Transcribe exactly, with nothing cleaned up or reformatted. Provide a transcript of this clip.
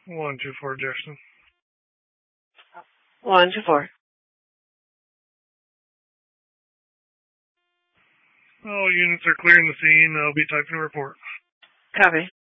One two four, Jefferson. One two four. All units are clearing the scene. I'll be typing a report. Copy.